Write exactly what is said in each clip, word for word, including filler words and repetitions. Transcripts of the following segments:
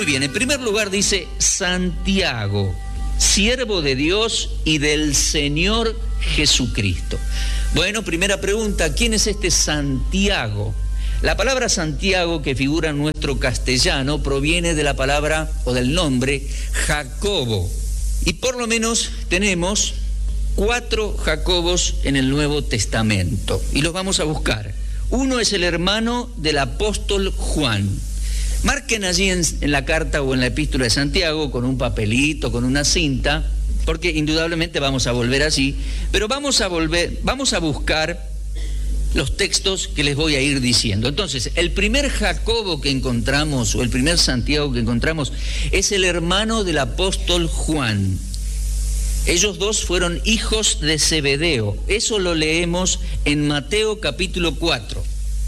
bien, en primer lugar dice Santiago, siervo de Dios y del Señor Jesucristo. Bueno, primera pregunta, ¿quién es este Santiago? La palabra Santiago que figura en nuestro castellano proviene de la palabra o del nombre Jacobo. Y por lo menos tenemos cuatro Jacobos en el Nuevo Testamento y los vamos a buscar. Uno es el hermano del apóstol Juan. Marquen allí en, en la carta o en la epístola de Santiago con un papelito, con una cinta, porque indudablemente vamos a volver allí, pero vamos a volver, vamos a buscar los textos que les voy a ir diciendo. Entonces, el primer Jacobo que encontramos, o el primer Santiago que encontramos, es el hermano del apóstol Juan. Ellos dos fueron hijos de Zebedeo. Eso lo leemos en Mateo capítulo cuatro.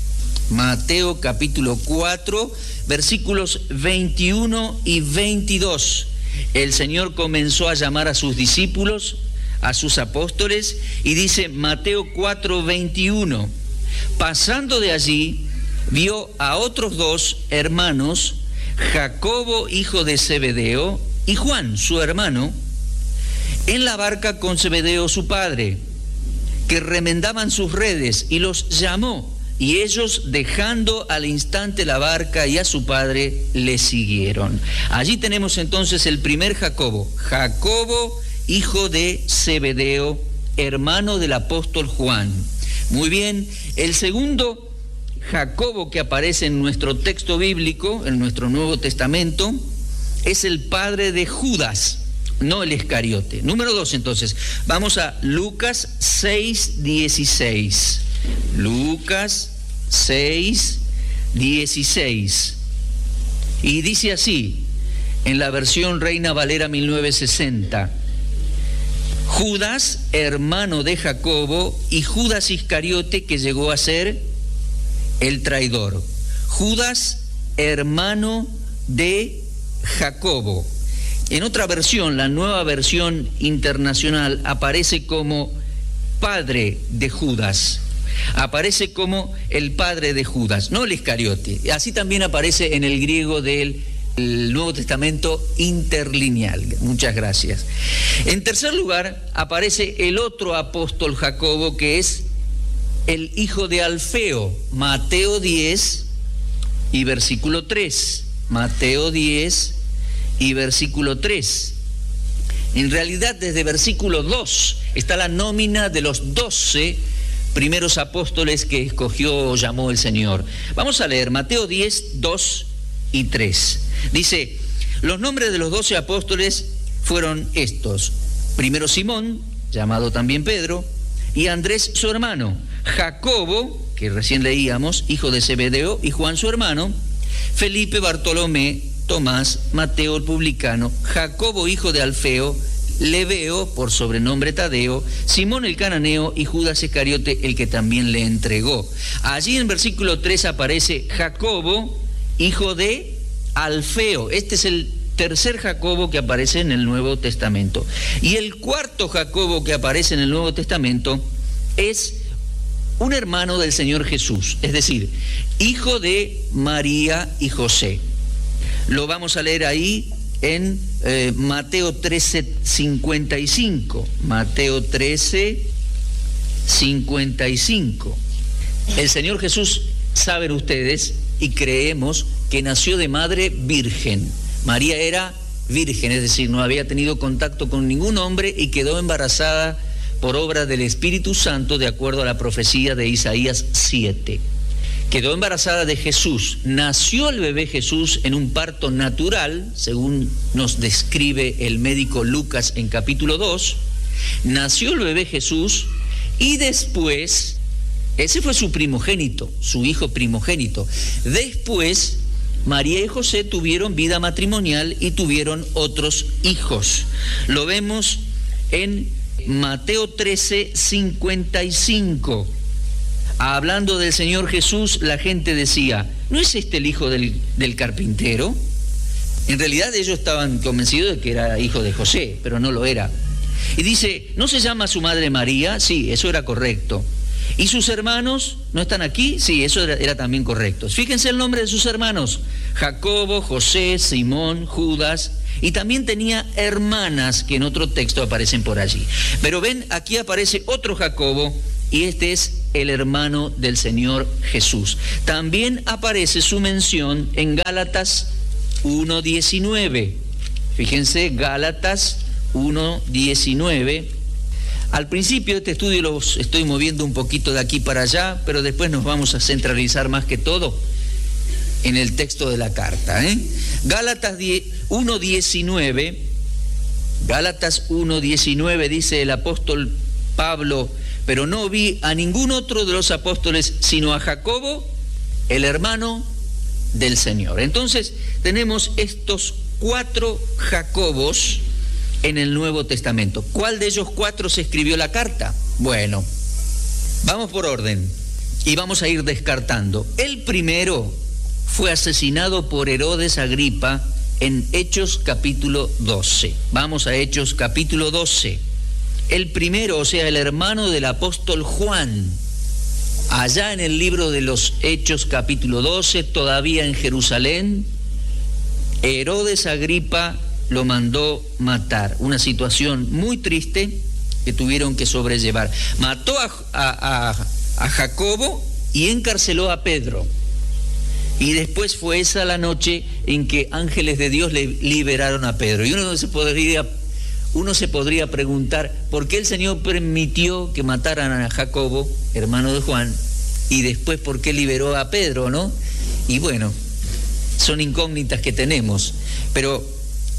Mateo capítulo cuatro, versículos veintiuno y veintidós. El Señor comenzó a llamar a sus discípulos, a sus apóstoles, y dice Mateo cuatro, veintiuno, pasando de allí, vio a otros dos hermanos, Jacobo, hijo de Zebedeo, y Juan, su hermano, en la barca con Zebedeo, su padre, que remendaban sus redes, y los llamó. Y ellos, dejando al instante la barca y a su padre, le siguieron. Allí tenemos entonces el primer Jacobo, Jacobo, hijo de Zebedeo, hermano del apóstol Juan. Muy bien, el segundo Jacobo que aparece en nuestro texto bíblico, en nuestro Nuevo Testamento, es el padre de Judas, no el Iscariote. Número dos, entonces, vamos a Lucas seis, dieciséis. Lucas seis, dieciséis. Y dice así, en la versión Reina Valera mil novecientos sesenta, Judas, hermano de Jacobo, y Judas Iscariote, que llegó a ser el traidor. Judas, hermano de Jacobo. En otra versión, la Nueva Versión Internacional, aparece como padre de Judas. Aparece como el padre de Judas, no el Iscariote. Así también aparece en el griego del el Nuevo Testamento interlineal. Muchas gracias. En tercer lugar, aparece el otro apóstol Jacobo, que es el hijo de Alfeo, Mateo diez y versículo tres. Mateo diez y versículo tres. En realidad, desde versículo dos está la nómina de los doce primeros apóstoles que escogió o llamó el Señor. Vamos a leer Mateo diez, dos y tres. Dice, los nombres de los doce apóstoles fueron estos: primero Simón, llamado también Pedro, y Andrés su hermano, Jacobo, que recién leíamos, hijo de Zebedeo, y Juan su hermano, Felipe, Bartolomé, Tomás, Mateo el publicano, Jacobo, hijo de Alfeo, Lebeo, por sobrenombre Tadeo, Simón el cananeo y Judas Iscariote, el que también le entregó. Allí en versículo tres aparece Jacobo, hijo de Alfeo. Este es el tercer Jacobo que aparece en el Nuevo Testamento. Y el cuarto Jacobo que aparece en el Nuevo Testamento es un hermano del Señor Jesús, es decir, hijo de María y José. Lo vamos a leer ahí en eh, Mateo trece, cincuenta y cinco. Mateo trece, cincuenta y cinco. El Señor Jesús, saben ustedes, y creemos que nació de madre virgen. María era virgen, es decir, no había tenido contacto con ningún hombre y quedó embarazada por obra del Espíritu Santo, de acuerdo a la profecía de Isaías siete. Quedó embarazada de Jesús. Nació el bebé Jesús en un parto natural, según nos describe el médico Lucas en capítulo dos. Nació el bebé Jesús y después, ese fue su primogénito, su hijo primogénito. Después, María y José tuvieron vida matrimonial y tuvieron otros hijos. Lo vemos en Mateo trece, cincuenta y cinco. Hablando del Señor Jesús, la gente decía, ¿no es este el hijo del, del carpintero? En realidad ellos estaban convencidos de que era hijo de José, pero no lo era. Y dice, ¿no se llama su madre María? Sí, eso era correcto. ¿Y sus hermanos no están aquí? Sí, eso era, era también correcto. Fíjense el nombre de sus hermanos: Jacobo, José, Simón, Judas, y también tenía hermanas que en otro texto aparecen por allí. Pero ven, aquí aparece otro Jacobo, y este es el hermano del Señor Jesús. También aparece su mención en Gálatas uno diecinueve. Fíjense, Gálatas uno diecinueve. Al principio de este estudio los estoy moviendo un poquito de aquí para allá, pero después nos vamos a centralizar más que todo en el texto de la carta, ¿eh? Gálatas uno diecinueve, Gálatas uno diecinueve dice el apóstol Pablo: pero no vi a ningún otro de los apóstoles sino a Jacobo, el hermano del Señor. Entonces tenemos estos cuatro Jacobos en el Nuevo Testamento. ¿Cuál de ellos cuatro se escribió la carta? Bueno, vamos por orden y vamos a ir descartando. El primero fue asesinado por Herodes Agripa en Hechos capítulo doce. Vamos a Hechos capítulo doce. El primero, o sea, el hermano del apóstol Juan, allá en el libro de los Hechos capítulo doce, todavía en Jerusalén, Herodes Agripa lo mandó matar. Una situación muy triste que tuvieron que sobrellevar. Mató a, a, a, a Jacobo y encarceló a Pedro. Y después fue esa la noche en que ángeles de Dios le liberaron a Pedro. Y uno se podría, uno se podría preguntar, ¿por qué el Señor permitió que mataran a Jacobo, hermano de Juan, y después por qué liberó a Pedro, ¿no? Y bueno, son incógnitas que tenemos, pero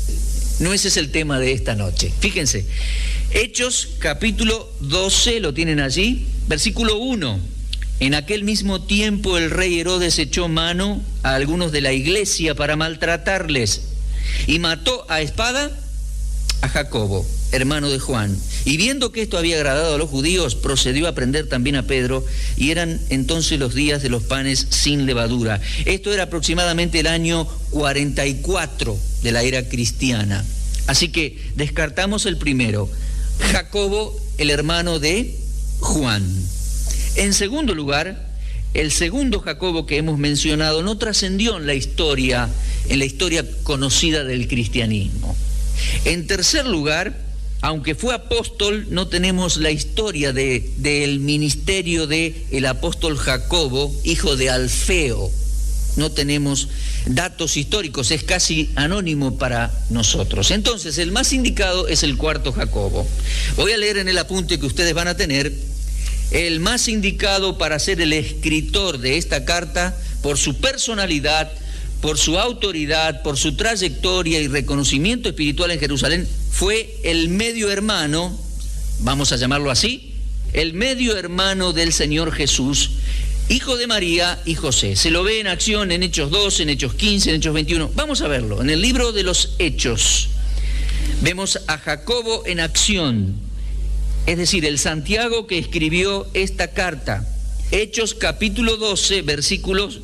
no ese es el tema de esta noche. Fíjense, Hechos capítulo doce, lo tienen allí, versículo uno. En aquel mismo tiempo el rey Herodes echó mano a algunos de la iglesia para maltratarles y mató a espada a Jacobo, hermano de Juan. Y viendo que esto había agradado a los judíos, procedió a prender también a Pedro, y eran entonces los días de los panes sin levadura. Esto era aproximadamente el año cuarenta y cuatro de la era cristiana. Así que descartamos el primero, Jacobo, el hermano de Juan. En segundo lugar, el segundo Jacobo que hemos mencionado no trascendió en la historia, en la historia conocida del cristianismo. En tercer lugar, aunque fue apóstol, no tenemos la historia de, del ministerio de el apóstol Jacobo, hijo de Alfeo. No tenemos datos históricos, es casi anónimo para nosotros. Entonces, el más indicado es el cuarto Jacobo. Voy a leer en el apunte que ustedes van a tener. El más indicado para ser el escritor de esta carta, por su personalidad, por su autoridad, por su trayectoria y reconocimiento espiritual en Jerusalén, fue el medio hermano, vamos a llamarlo así, el medio hermano del Señor Jesús, hijo de María y José. Se lo ve en acción en Hechos doce, en Hechos quince, en Hechos veintiuno. Vamos a verlo. En el libro de los Hechos vemos a Jacobo en acción, es decir, el Santiago que escribió esta carta. Hechos capítulo doce, versículos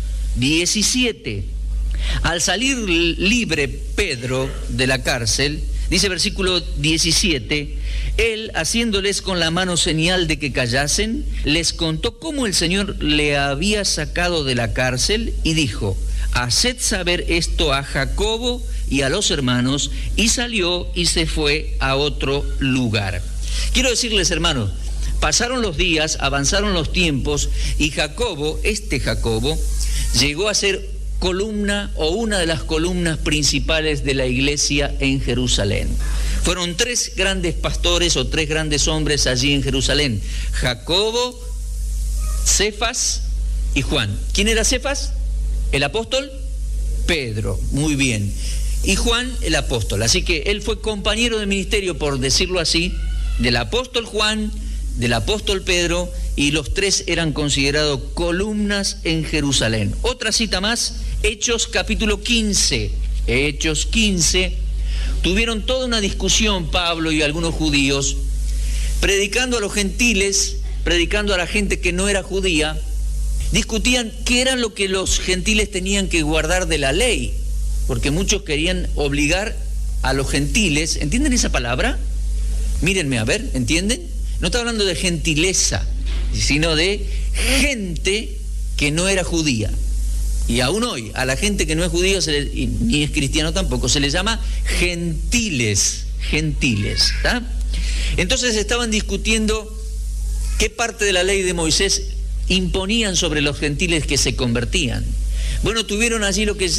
diecisiete. Al salir libre Pedro de la cárcel, dice versículo diecisiete, él, haciéndoles con la mano señal de que callasen, les contó cómo el Señor le había sacado de la cárcel y dijo: haced saber esto a Jacobo y a los hermanos, y salió y se fue a otro lugar. Quiero decirles, hermanos, pasaron los días, avanzaron los tiempos, y Jacobo, este Jacobo, llegó a ser columna o una de las columnas principales de la iglesia en Jerusalén. Fueron tres grandes pastores o tres grandes hombres allí en Jerusalén: Jacobo, Cefas y Juan. ¿Quién era Cefas? El apóstol Pedro, muy bien. Y Juan, el apóstol. Así que él fue compañero de ministerio, por decirlo así, del apóstol Juan, del apóstol Pedro, y los tres eran considerados columnas en Jerusalén. Otra cita más, Hechos capítulo quince. Hechos quince. Tuvieron toda una discusión Pablo y algunos judíos, predicando a los gentiles, predicando a la gente que no era judía. Discutían qué era lo que los gentiles tenían que guardar de la ley, porque muchos querían obligar a los gentiles. ¿Entienden esa palabra? Mírenme a ver, ¿entienden? No está hablando de gentileza, sino de gente que no era judía. Y aún hoy, a la gente que no es judío, se le, ni es cristiano tampoco, se le llama gentiles, gentiles, ¿tá? Entonces estaban discutiendo qué parte de la ley de Moisés imponían sobre los gentiles que se convertían. Bueno, tuvieron allí lo que